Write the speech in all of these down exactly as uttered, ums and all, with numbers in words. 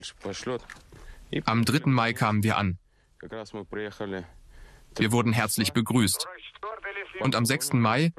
Am dritten Mai kamen wir an. Wir wurden herzlich begrüßt. Und am sechsten Mai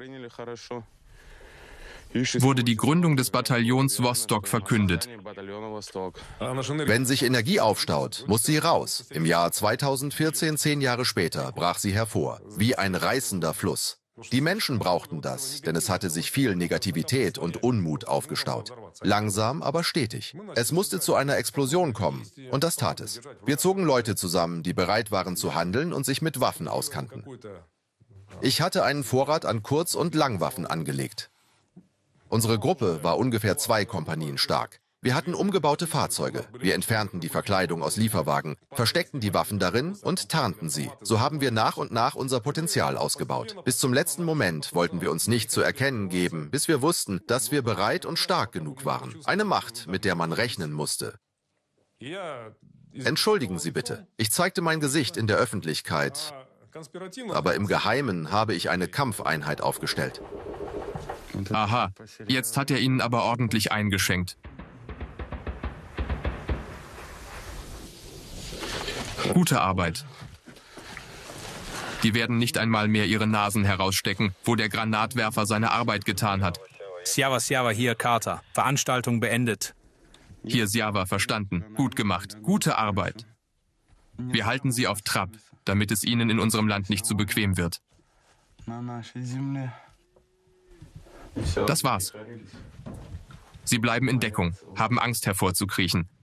wurde die Gründung des Bataillons Wostok verkündet. Wenn sich Energie aufstaut, muss sie raus. Im Jahr zweitausendvierzehn, zehn Jahre später, brach sie hervor, wie ein reißender Fluss. Die Menschen brauchten das, denn es hatte sich viel Negativität und Unmut aufgestaut. Langsam, aber stetig. Es musste zu einer Explosion kommen, und das tat es. Wir zogen Leute zusammen, die bereit waren zu handeln und sich mit Waffen auskannten. Ich hatte einen Vorrat an Kurz- und Langwaffen angelegt. Unsere Gruppe war ungefähr zwei Kompanien stark. Wir hatten umgebaute Fahrzeuge. Wir entfernten die Verkleidung aus Lieferwagen, versteckten die Waffen darin und tarnten sie. So haben wir nach und nach unser Potenzial ausgebaut. Bis zum letzten Moment wollten wir uns nicht zu erkennen geben, bis wir wussten, dass wir bereit und stark genug waren. Eine Macht, mit der man rechnen musste. Entschuldigen Sie bitte. Ich zeigte mein Gesicht in der Öffentlichkeit, aber im Geheimen habe ich eine Kampfeinheit aufgestellt. Aha, jetzt hat er ihnen aber ordentlich eingeschenkt. Gute Arbeit. Die werden nicht einmal mehr ihre Nasen herausstecken, wo der Granatwerfer seine Arbeit getan hat. Sjava, Sjava, hier Carter. Veranstaltung beendet. Hier Sjava, verstanden. Gut gemacht. Gute Arbeit. Wir halten sie auf Trab, damit es ihnen in unserem Land nicht zu bequem wird. Das war's. Sie bleiben in Deckung, haben Angst hervorzukriechen.